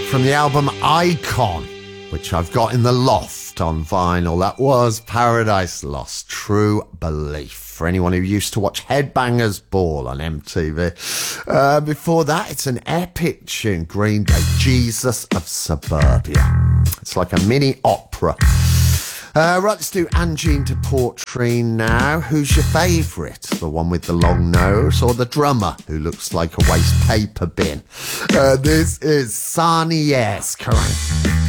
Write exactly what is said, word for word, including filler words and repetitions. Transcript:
from the album Icon, which I've got in the loft on vinyl. That was Paradise Lost, True Belief, for anyone who used to watch Headbangers Ball on M T V. Uh, before that, it's an epic tune, Green Day, Jesus of Suburbia. It's like a mini opera. Uh, right, let's do Angine de Portrine now. Who's your favourite? The one with the long nose or the drummer who looks like a waste paper bin? Uh, this is Sarnies, correct.